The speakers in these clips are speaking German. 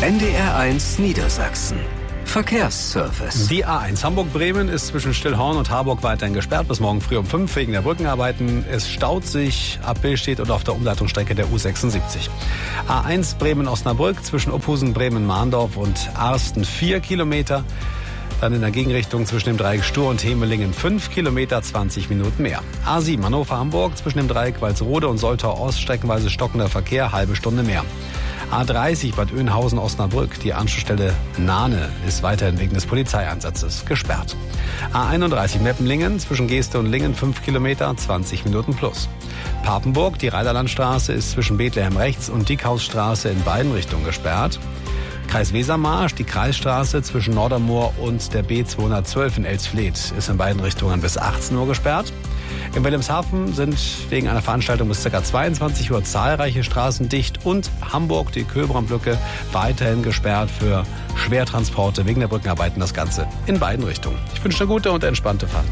NDR1 Niedersachsen. Verkehrsservice. Die A1 Hamburg-Bremen ist zwischen Stillhorn und Harburg weiterhin gesperrt bis morgen früh um 5 wegen der Brückenarbeiten. Es staut sich ab Billstedt und auf der Umleitungsstrecke der U76. A1 Bremen-Osnabrück zwischen Ophusen, Bremen-Mahndorf und Arsten 4 Kilometer. Dann in der Gegenrichtung zwischen dem Dreieck Stur und Hemelingen 5 Kilometer, 20 Minuten mehr. A7 Hannover-Hamburg zwischen dem Dreieck Walsrode und Soltau-Ost streckenweise stockender Verkehr, halbe Stunde mehr. A30 Bad Oeynhausen-Osnabrück, die Anschlussstelle Nahne ist weiterhin wegen des Polizeieinsatzes gesperrt. A31 Meppenlingen zwischen Geeste und Lingen 5 Kilometer, 20 Minuten plus. Papenburg, die Reiderlandstraße ist zwischen Bethlehem rechts und Diekhausstraße in beiden Richtungen gesperrt. Kreis Wesermarsch, die Kreisstraße zwischen Nordermoor und der B212 in Elsfleth ist in beiden Richtungen bis 18 Uhr gesperrt. In Wilhelmshaven sind wegen einer Veranstaltung bis ca. 22 Uhr zahlreiche Straßen dicht und Hamburg, die Köhlbrandbrücke, weiterhin gesperrt für Schwertransporte wegen der Brückenarbeiten. Das Ganze in beiden Richtungen. Ich wünsche eine gute und entspannte Fahrt.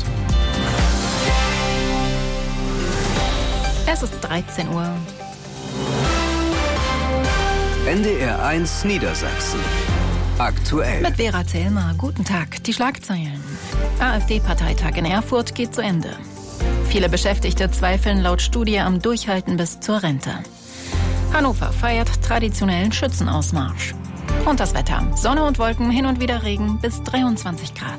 Es ist 13 Uhr. NDR1 Niedersachsen. Aktuell. Mit Vera Zellmer. Guten Tag. Die Schlagzeilen. AfD-Parteitag in Erfurt geht zu Ende. Viele Beschäftigte zweifeln laut Studie am Durchhalten bis zur Rente. Hannover feiert traditionellen Schützenausmarsch. Und das Wetter. Sonne und Wolken, hin und wieder Regen bis 23 Grad.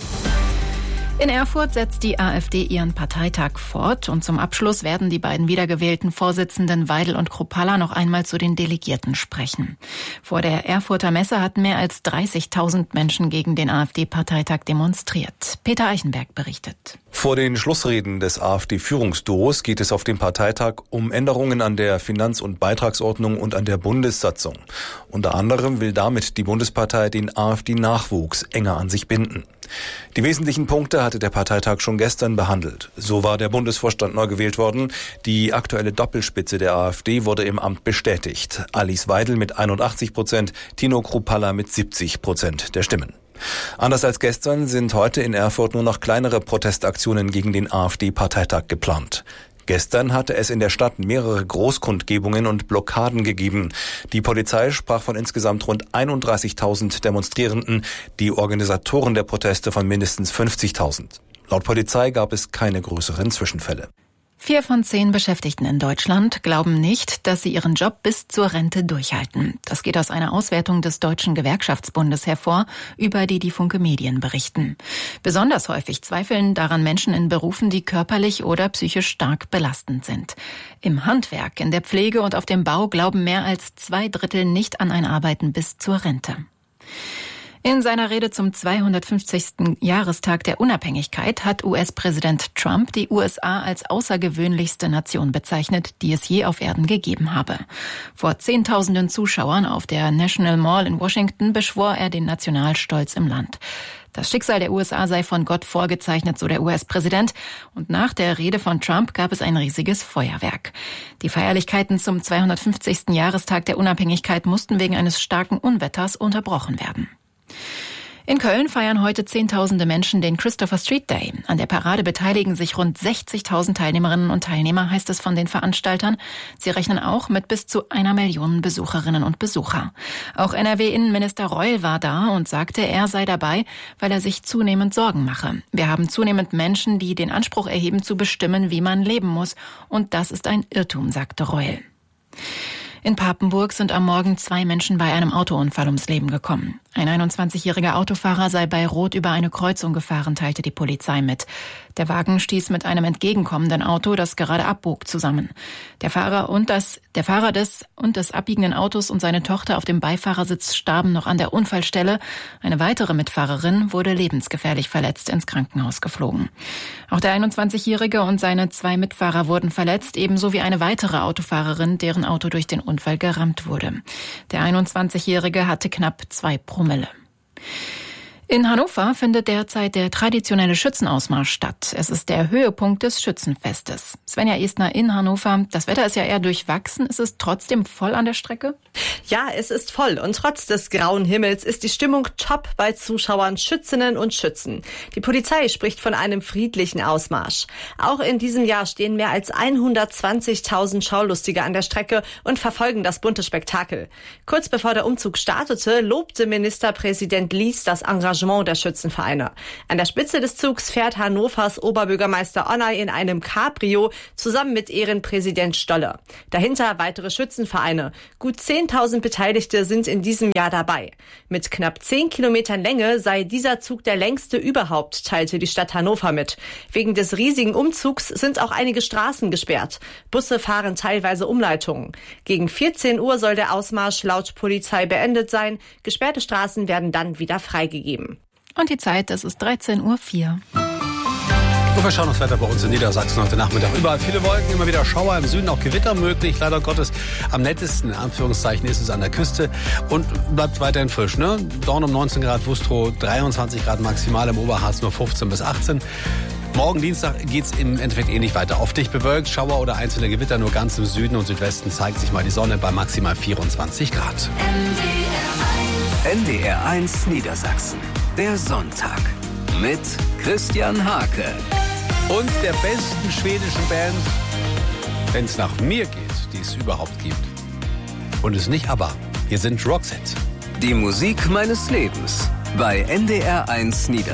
In Erfurt setzt die AfD ihren Parteitag fort und zum Abschluss werden die beiden wiedergewählten Vorsitzenden Weidel und Kruppalla noch einmal zu den Delegierten sprechen. Vor der Erfurter Messe hatten mehr als 30.000 Menschen gegen den AfD-Parteitag demonstriert. Peter Eichenberg berichtet. Vor den Schlussreden des AfD-Führungsduos geht es auf dem Parteitag um Änderungen an der Finanz- und Beitragsordnung und an der Bundessatzung. Unter anderem will damit die Bundespartei den AfD-Nachwuchs enger an sich binden. Die wesentlichen Punkte hatte der Parteitag schon gestern behandelt. So war der Bundesvorstand neu gewählt worden. Die aktuelle Doppelspitze der AfD wurde im Amt bestätigt. Alice Weidel mit 81%, Tino Kruppalla mit 70% der Stimmen. Anders als gestern sind heute in Erfurt nur noch kleinere Protestaktionen gegen den AfD-Parteitag geplant. Gestern hatte es in der Stadt mehrere Großkundgebungen und Blockaden gegeben. Die Polizei sprach von insgesamt rund 31.000 Demonstrierenden, die Organisatoren der Proteste von mindestens 50.000. Laut Polizei gab es keine größeren Zwischenfälle. 4 von 10 Beschäftigten in Deutschland glauben nicht, dass sie ihren Job bis zur Rente durchhalten. Das geht aus einer Auswertung des Deutschen Gewerkschaftsbundes hervor, über die Funke Medien berichten. Besonders häufig zweifeln daran Menschen in Berufen, die körperlich oder psychisch stark belastend sind. Im Handwerk, in der Pflege und auf dem Bau glauben mehr als 2/3 nicht an ein Arbeiten bis zur Rente. In seiner Rede zum 250. Jahrestag der Unabhängigkeit hat US-Präsident Trump die USA als außergewöhnlichste Nation bezeichnet, die es je auf Erden gegeben habe. Vor Zehntausenden Zuschauern auf der National Mall in Washington beschwor er den Nationalstolz im Land. Das Schicksal der USA sei von Gott vorgezeichnet, so der US-Präsident. Und nach der Rede von Trump gab es ein riesiges Feuerwerk. Die Feierlichkeiten zum 250. Jahrestag der Unabhängigkeit mussten wegen eines starken Unwetters unterbrochen werden. In Köln feiern heute Zehntausende Menschen den Christopher Street Day. An der Parade beteiligen sich rund 60.000 Teilnehmerinnen und Teilnehmer, heißt es von den Veranstaltern. Sie rechnen auch mit bis zu 1 Million Besucherinnen und Besucher. Auch NRW-Innenminister Reul war da und sagte, er sei dabei, weil er sich zunehmend Sorgen mache. Wir haben zunehmend Menschen, die den Anspruch erheben, zu bestimmen, wie man leben muss. Und das ist ein Irrtum, sagte Reul. In Papenburg sind am Morgen 2 Menschen bei einem Autounfall ums Leben gekommen. Ein 21-jähriger Autofahrer sei bei Rot über eine Kreuzung gefahren, teilte die Polizei mit. Der Wagen stieß mit einem entgegenkommenden Auto, das gerade abbog, zusammen. Der Fahrer des abbiegenden Autos und seine Tochter auf dem Beifahrersitz starben noch an der Unfallstelle. Eine weitere Mitfahrerin wurde lebensgefährlich verletzt ins Krankenhaus geflogen. Auch der 21-jährige und seine 2 Mitfahrer wurden verletzt, ebenso wie eine weitere Autofahrerin, deren Auto durch den Unfall gerammt wurde. Der 21-jährige hatte knapp 2 Promille. In Hannover findet derzeit der traditionelle Schützenausmarsch statt. Es ist der Höhepunkt des Schützenfestes. Svenja Estner in Hannover. Das Wetter ist ja eher durchwachsen. Ist es trotzdem voll an der Strecke? Ja, es ist voll. Und trotz des grauen Himmels ist die Stimmung top bei Zuschauern, Schützinnen und Schützen. Die Polizei spricht von einem friedlichen Ausmarsch. Auch in diesem Jahr stehen mehr als 120.000 Schaulustige an der Strecke und verfolgen das bunte Spektakel. Kurz bevor der Umzug startete, lobte Ministerpräsident Lies das Engagement der Schützenvereine. An der Spitze des Zugs fährt Hannovers Oberbürgermeister Onay in einem Cabrio zusammen mit Ehrenpräsident Stolle. Dahinter weitere Schützenvereine. Gut 10.000 Beteiligte sind in diesem Jahr dabei. Mit knapp 10 Kilometern Länge sei dieser Zug der längste überhaupt, teilte die Stadt Hannover mit. Wegen des riesigen Umzugs sind auch einige Straßen gesperrt. Busse fahren teilweise Umleitungen. Gegen 14 Uhr soll der Ausmarsch laut Polizei beendet sein. Gesperrte Straßen werden dann wieder freigegeben. Und die Zeit, das ist 13:04 Uhr. Und wir schauen das Wetter bei uns in Niedersachsen heute Nachmittag. Überall viele Wolken, immer wieder Schauer, im Süden auch Gewitter möglich. Leider Gottes am nettesten, in Anführungszeichen, ist es an der Küste und bleibt weiterhin frisch. Ne? Dorn um 19 Grad, Wustrow 23 Grad maximal, im Oberharz nur 15 bis 18. Morgen Dienstag geht's im Endeffekt ähnlich weiter. Auf dicht bewölkt, Schauer oder einzelne Gewitter nur ganz im Süden und Südwesten zeigt sich mal die Sonne bei maximal 24 Grad. NDR 1 Niedersachsen. Der Sonntag mit Christian Hake. Und der besten schwedischen Band, wenn es nach mir geht, die es überhaupt gibt. Und es nicht aber. Hier sind Roxette. Die Musik meines Lebens bei NDR 1 Niedersachsen.